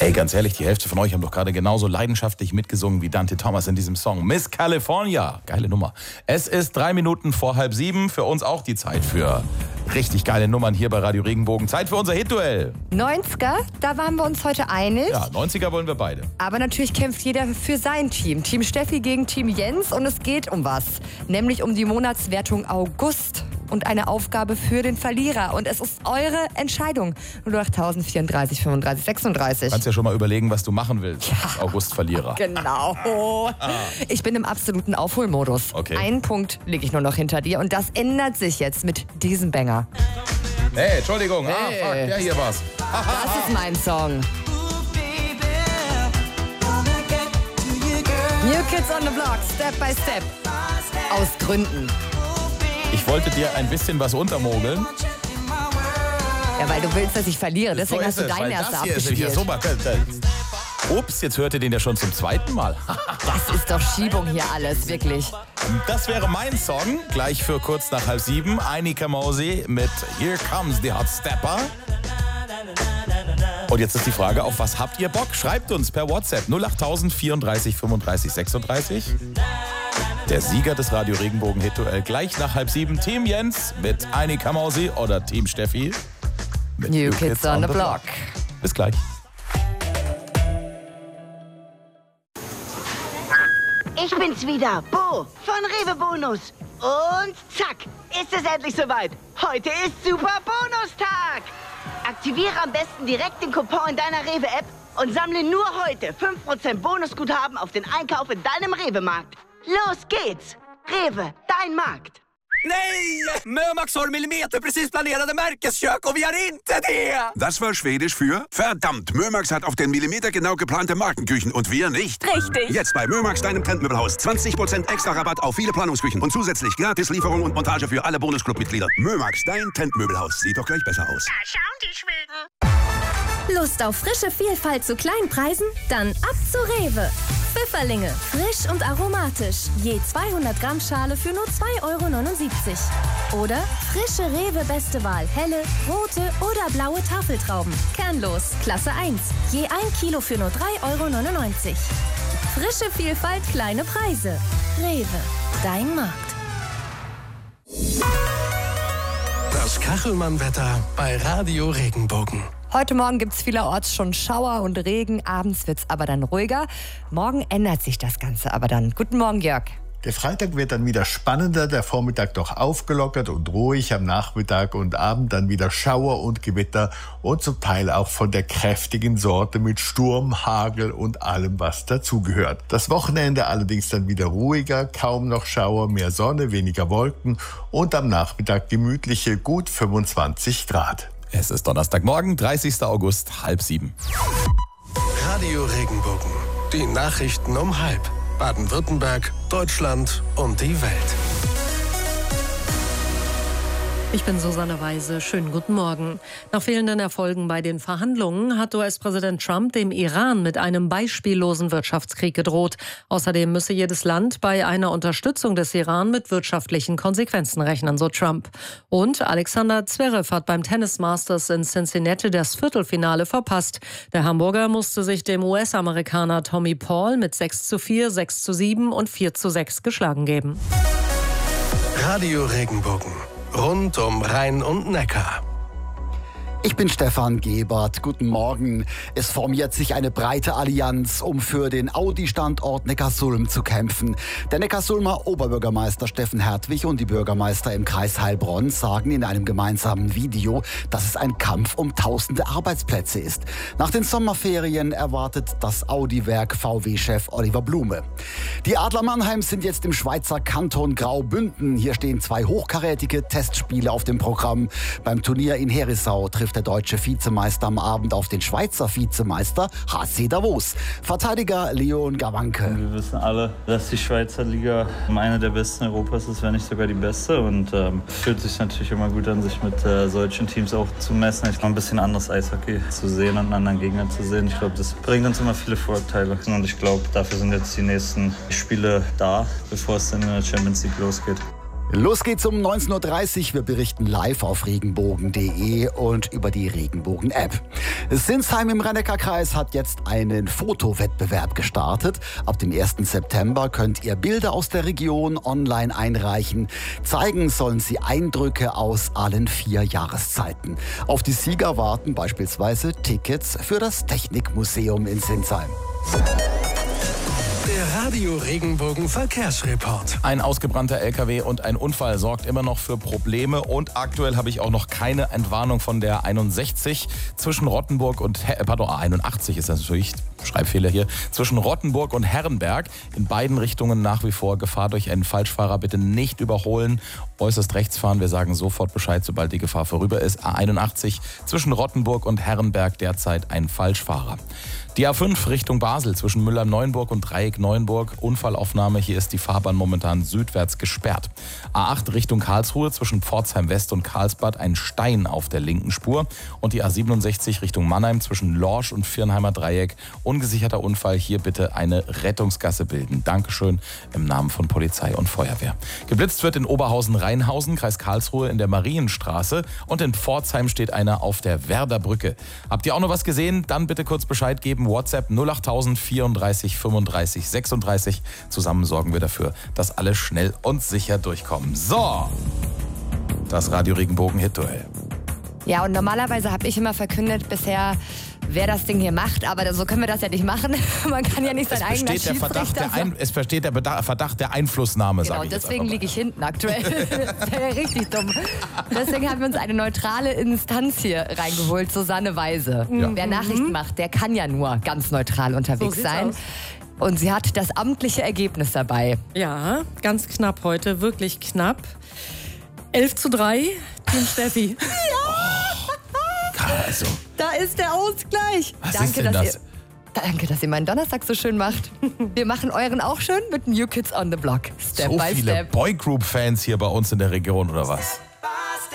Ey, ganz ehrlich, die Hälfte von euch haben doch gerade genauso leidenschaftlich mitgesungen wie Dante Thomas in diesem Song. Miss California. Geile Nummer. Es ist 3 Minuten vor 6:30. Für uns auch die Zeit für richtig geile Nummern hier bei Radio Regenbogen. Zeit für unser Hitduell. 90er, da waren wir uns heute einig. Ja, 90er wollen wir beide. Aber natürlich kämpft jeder für sein Team. Team Steffi gegen Team Jens. Und es geht um was. Nämlich um die Monatswertung August. Und eine Aufgabe für den Verlierer. Und es ist eure Entscheidung. 08.000 34 35 36. Du kannst ja schon mal überlegen, was du machen willst. Ja. Als August-Verlierer. Genau. Ich bin im absoluten Aufholmodus. Okay. Einen Punkt lege ich nur noch hinter dir. Und das ändert sich jetzt mit diesem Banger. Hey, Entschuldigung. Hey. Fuck, der hier war's. Das ist mein Song. New Kids on the Block, Step by Step. Aus Gründen. Ich wollte dir ein bisschen was untermogeln. Ja, weil du willst, dass ich verliere. Deswegen So hast du ist es, deinen weil erst das hier ist nämlich abgespielt. ja so. Ups, jetzt hört ihr den ja schon zum 2. Mal. Das ist doch Schiebung hier alles, wirklich. Das wäre mein Song, gleich für kurz nach 6:30. Einika Mausi mit Here Comes the Hot Stepper. Und jetzt ist die Frage, auf was habt ihr Bock? Schreibt uns per WhatsApp 08.000 34 35 36. Der Sieger des Radio Regenbogen Hitduell gleich nach 6:30. Team Jens mit Einika Mausi oder Team Steffi mit New Kids on the Block. Bis gleich. Ich bin's wieder, Bo von Rewe Bonus. Und zack, ist es endlich soweit. Heute ist Super Bonustag. Aktiviere am besten direkt den Coupon in deiner Rewe-App und sammle nur heute 5% Bonusguthaben auf den Einkauf in deinem Rewe-Markt. Los geht's! Rewe, dein Markt. Nej! Mömax har millimeterprecis planerade märkeskök och vi har inte det! Das war Schwedisch für verdammt. Mömax hat auf den Millimeter genau geplante Markenküchen und wir nicht. Richtig. Jetzt bei Mömax, deinem Trendmöbelhaus. 20% extra Rabatt auf viele Planungsküchen und zusätzlich Gratislieferung und Montage für alle Bonusclub-Mitglieder. Mömax, dein Trendmöbelhaus. Sieht doch gleich besser aus. Da schauen die Schweden. Lust auf frische Vielfalt zu Kleinpreisen? Dann ab zu Rewe. Pfifferlinge, frisch und aromatisch. Je 200 Gramm Schale für nur 2,79 €. Oder frische Rewe Beste Wahl, helle, rote oder blaue Tafeltrauben. Kernlos, Klasse 1. Je 1 Kilo für nur 3,99 €. Frische Vielfalt, kleine Preise. Rewe, dein Markt. Das Kachelmann-Wetter bei Radio Regenbogen. Heute Morgen gibt es vielerorts schon Schauer und Regen. Abends wird es aber dann ruhiger. Morgen ändert sich das Ganze aber dann. Guten Morgen, Jörg. Der Freitag wird dann wieder spannender, der Vormittag doch aufgelockert und ruhig, am Nachmittag und Abend dann wieder Schauer und Gewitter und zum Teil auch von der kräftigen Sorte mit Sturm, Hagel und allem, was dazugehört. Das Wochenende allerdings dann wieder ruhiger, kaum noch Schauer, mehr Sonne, weniger Wolken und am Nachmittag gemütliche gut 25 Grad. Es ist Donnerstagmorgen, 30. August, 6:30. Radio Regenbogen. Die Nachrichten um 6:30. Baden-Württemberg, Deutschland und die Welt. Ich bin Susanne Weise. Schönen guten Morgen. Nach fehlenden Erfolgen bei den Verhandlungen hat US-Präsident Trump dem Iran mit einem beispiellosen Wirtschaftskrieg gedroht. Außerdem müsse jedes Land bei einer Unterstützung des Iran mit wirtschaftlichen Konsequenzen rechnen, so Trump. Und Alexander Zverev hat beim Tennis Masters in Cincinnati das Viertelfinale verpasst. Der Hamburger musste sich dem US-Amerikaner Tommy Paul mit 6:4, 6:7 und 4:6 geschlagen geben. Radio Regenbogen. Rund um Rhein und Neckar. Ich bin Stefan Gebert. Guten Morgen. Es formiert sich eine breite Allianz, um für den Audi-Standort Neckarsulm zu kämpfen. Der Neckarsulmer Oberbürgermeister Steffen Hertwig und die Bürgermeister im Kreis Heilbronn sagen in einem gemeinsamen Video, dass es ein Kampf um tausende Arbeitsplätze ist. Nach den Sommerferien erwartet das Audi-Werk VW-Chef Oliver Blume. Die Adler Mannheim sind jetzt im Schweizer Kanton Graubünden. Hier stehen 2 hochkarätige Testspiele auf dem Programm. Beim Turnier in Herisau trifft der deutsche Vizemeister am Abend auf den Schweizer Vizemeister HC Davos. Verteidiger Leon Gawanke. Wir wissen alle, dass die Schweizer Liga eine der besten Europas ist, wenn nicht sogar die beste. Und fühlt sich natürlich immer gut an, sich mit solchen Teams auch zu messen. Ich glaube, ein bisschen anderes Eishockey zu sehen und einen anderen Gegner zu sehen. Ich glaube, das bringt uns immer viele Vorteile. Und ich glaube, dafür sind jetzt die nächsten Spiele da, bevor es dann in der Champions League losgeht. Los geht's um 19.30 Uhr. Wir berichten live auf regenbogen.de und über die Regenbogen-App. Sinsheim im Rhein-Neckar-Kreis hat jetzt einen Fotowettbewerb gestartet. Ab dem 1. September könnt ihr Bilder aus der Region online einreichen. Zeigen sollen sie Eindrücke aus allen 4 Jahreszeiten. Auf die Sieger warten beispielsweise Tickets für das Technikmuseum in Sinsheim. Der Radio Regenbogen Verkehrsreport. Ein ausgebrannter LKW und ein Unfall sorgt immer noch für Probleme und aktuell habe ich auch noch keine Entwarnung von der 61 zwischen Rottenburg und 81 ist das natürlich, Schreibfehler hier, zwischen Rottenburg und Herrenberg. In beiden Richtungen nach wie vor Gefahr durch einen Falschfahrer. Bitte nicht überholen, äußerst rechts fahren. Wir sagen sofort Bescheid, sobald die Gefahr vorüber ist. A81 zwischen Rottenburg und Herrenberg derzeit ein Falschfahrer. Die A5 Richtung Basel zwischen Müller-Neuenburg und Dreieck-Neuenburg. Unfallaufnahme, hier ist die Fahrbahn momentan südwärts gesperrt. A8 Richtung Karlsruhe zwischen Pforzheim West und Karlsbad ein Stein auf der linken Spur. Und die A67 Richtung Mannheim zwischen Lorsch und Viernheimer Dreieck. Ungesicherter Unfall, hier bitte eine Rettungsgasse bilden. Dankeschön im Namen von Polizei und Feuerwehr. Geblitzt wird in Oberhausen-Rheinhausen, Kreis Karlsruhe in der Marienstraße. Und in Pforzheim steht einer auf der Werderbrücke. Habt ihr auch noch was gesehen? Dann bitte kurz Bescheid geben. WhatsApp 08000 34 35 36. Zusammen sorgen wir dafür, dass alle schnell und sicher durchkommen. So, das Radio Regenbogen Hit-Duell. Ja, und normalerweise habe ich immer verkündet bisher, wer das Ding hier macht, aber so können wir das ja nicht machen. Man kann ja nicht sein eigener Schiedsrichter sein. Es besteht der Verdacht der Einflussnahme, genau, sage ich jetzt. Deswegen liege ich hinten aktuell. Das wäre ja richtig dumm. Deswegen haben wir uns eine neutrale Instanz hier reingeholt, Susanne Weise. Ja. Wer Nachrichten macht, der kann ja nur ganz neutral unterwegs sein. Aus. Und sie hat das amtliche Ergebnis dabei. Ja, ganz knapp heute, wirklich knapp. 11:3, Team Steffi. Also. Da ist der Ausgleich. Danke, dass ihr meinen Donnerstag so schön macht. Wir machen euren auch schön mit New Kids on the Block. Step by Step. So viele Boygroup-Fans hier bei uns in der Region, oder was?